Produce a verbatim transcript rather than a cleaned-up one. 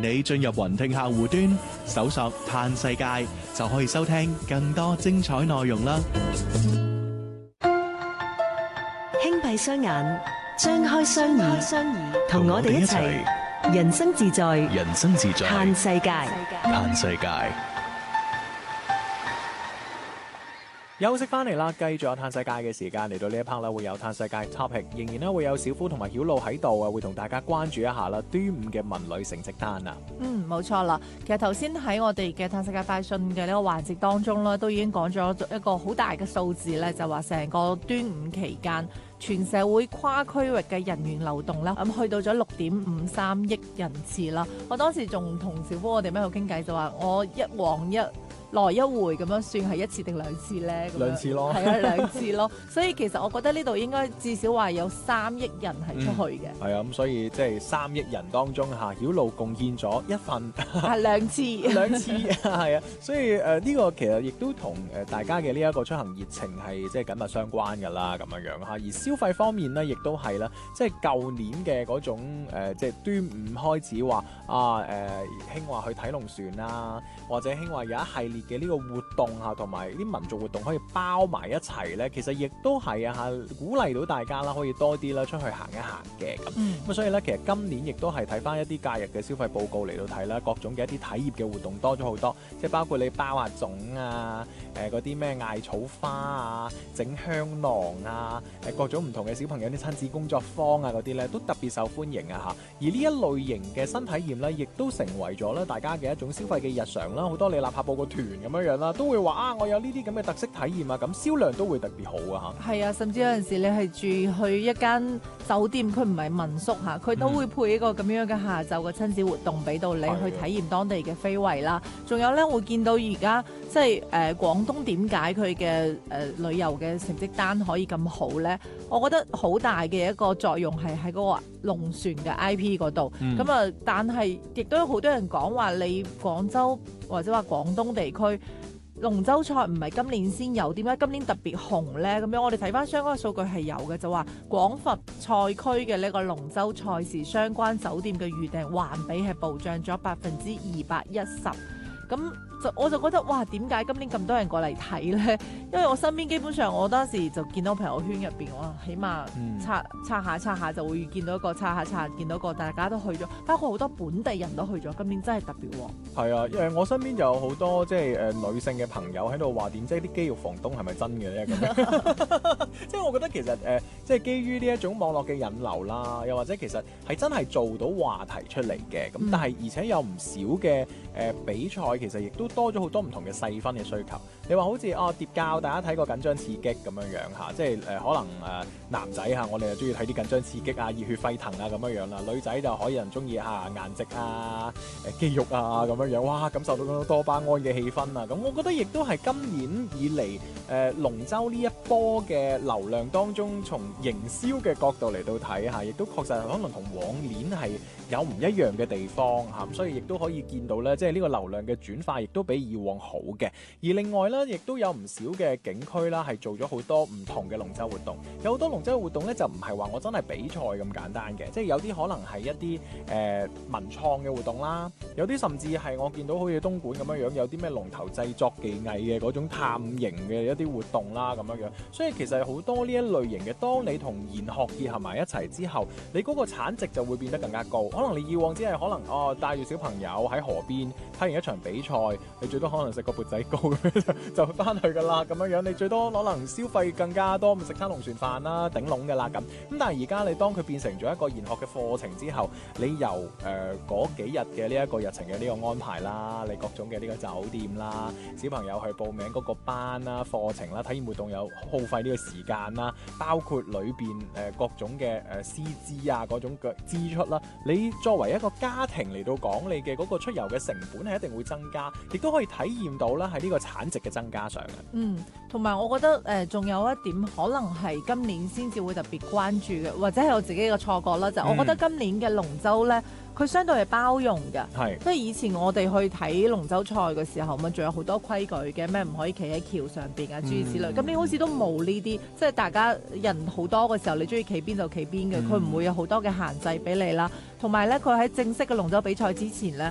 你進入雲聽客戶端，搜索嘆世界，就可以收聽更多精彩內容啦。 輕閉雙眼，張開雙耳，雙耳同我哋一齊人生自在， 人生自在， 嘆世界， 嘆世界。 休息翻嚟啦，繼續有嘆世界嘅時間嚟到呢一 part 啦，會有嘆世界 topic， 仍然咧會有小夫同埋曉露喺度啊，會同大家關注一下啦，端午嘅文旅成績單啊。 嗯，冇錯啦。其實頭先喺我哋嘅嘆世界快訊嘅呢個環節當中咧，都已經講咗一個好大嘅數字咧，就話成個端午期間全社會跨區域嘅人員流動啦，咁去到咗六點五三億人次啦。我當時仲同小夫我哋咩度傾偈，就話我一往一來一回咁樣算係一次定兩次咧？ 兩次咯， 係啊，兩次咯。所以其實我覺得呢度應該至少話有三億人係出去嘅。 係啊，咁所以即係三億人當中嚇，曉露貢獻咗一份， 係兩次， 兩次係啊。所以誒呢、呃這個其實亦都同誒大家嘅呢一個出行熱情係即係緊密相關㗎啦，咁樣樣嚇。而消費方面咧，亦都係啦，即係舊年嘅嗰種、呃、即係端午開始話啊誒興話去睇龍船啊，或者興話有一系列嘅呢個活動啊，同埋啲民族活動可以包埋一齊咧，其實亦都係啊嚇，鼓勵到大家啦，可以多啲啦出去行一行嘅咁。咁、嗯、所以咧，其實今年亦都係睇翻一啲假日嘅消費報告嚟到睇啦，各種嘅一啲體驗嘅活動多咗好多，即係包括你包下粽啊，誒嗰啲咩艾草花啊，整香囊啊，誒各種唔同嘅小朋友啲親子工作坊啊嗰啲咧，都特別受歡迎啊嚇。而呢一類型嘅新體驗咧，亦都成為咗咧大家嘅一種消費嘅日常啦。好多你立下報個團咁樣樣啦，都會話啊，我有呢啲咁嘅特色體驗啊，咁銷量都會特別好啊嚇。 係啊，甚至有陣時你係住去一間酒店，佢唔係民宿嚇，佢都會配一個咁樣嘅下晝嘅親子活動俾到你、嗯、去體驗當地嘅非遺啦。仲有咧，會見到而家即係誒、呃、廣東點解佢嘅誒旅遊嘅成績單可以咁好咧？我覺得好大嘅一個作用係喺嗰個龍船嘅 I P 嗰度。咁啊、嗯，但係亦都有好多人講話，你廣州或者話廣東地區龍舟賽唔係今年先有，點解今年特別紅呢？咁樣我哋睇翻相關嘅數據係有嘅，就話廣佛賽區嘅呢個龍舟賽事相關酒店嘅預訂環比係暴漲咗百分之二百一十。咁就我就覺得哇，點解今年咁多人過嚟睇呢？因為我身邊基本上我當時就見到朋友圈入邊，哇，起碼刷刷下刷下就會見到一個，刷下刷下見到一個，大家都去咗，包括好多本地人都去咗。今年真係特別喎。係啊，因為我身邊就有好多即係誒、呃、女性嘅朋友喺度話點，即係啲肌肉房東係咪真嘅咧？咁樣即係我覺得其實誒、呃，即係基於呢一種網絡嘅引流啦，又或者其實係真係做到話題出嚟嘅。咁、嗯、但係而且有唔少嘅誒、呃、比賽，其實亦都多咗好多唔同嘅細分嘅需求。你話好似哦疊教，大家睇過緊張刺激咁樣樣嚇，即係誒、呃、可能誒、呃、男仔嚇，我哋就中意睇啲緊張刺激啊、熱血沸騰啊咁樣樣啦。女仔就可以人中意嚇顏值啊、誒肌肉啊咁樣樣，哇！感受到嗰種多巴胺嘅氣氛啊。咁我覺得亦都係今年以嚟誒、呃、龍舟呢一波嘅流量當中，從營銷嘅角度嚟到睇嚇，亦都確實可能同往年係有唔一樣嘅地方嚇，咁所以亦都可以見到咧，即係呢個流量嘅轉化亦都比以往好嘅。而另外咧，亦都有唔少嘅景區啦，係做咗好多唔同嘅龍舟活動。有好多龍舟活動咧，就唔係話我真係比賽咁簡單嘅，即係有啲可能係一啲誒、呃、文創嘅活動啦，有啲甚至係我見到好似東莞咁樣樣，有啲咩龍頭製作技藝嘅嗰種探營嘅一啲活動啦咁樣樣。所以其實好多呢一類型嘅，當你同研學結合埋一齊之後，你嗰個產值就會變得更加高。可能你以往只係可能哦帶住小朋友喺河邊睇完一場比賽，你最多可能食個缽仔糕就翻去噶啦咁樣樣，你最多可能消費更加多，食餐龍船飯啦，頂籠噶啦咁。咁但係而家你當佢變成咗一個研學嘅課程之後，你由誒嗰、呃、幾日嘅呢一個日程嘅呢個安排啦，你各種嘅呢個酒店啦，小朋友去報名嗰個班啦、課程啦、體驗活動有耗費呢個時間啦，包括裏邊誒、呃、各種嘅誒師資啊嗰種嘅支出啦，你作為一個家庭嚟到講，你嘅嗰個出遊嘅成本係一定會增加，亦都可以體驗到啦喺呢個產值嘅增加上嘅。 嗯，同埋我覺得誒仲、呃、有一點可能係今年先至會特別關注嘅，或者係我自己嘅錯覺啦，就係、我覺得今年嘅龍舟咧，佢相對係包容嘅，係即係以前我哋去睇龍舟賽嘅時候，咪仲有好多規矩嘅，咩唔可以企喺橋上邊啊，諸如此類。咁、嗯、你好似都冇呢啲，即係大家人好多嘅時候，你中意企邊就企邊嘅，佢唔、嗯、會有好多嘅限制俾你啦。同埋咧，佢喺正式嘅龍舟比賽之前咧，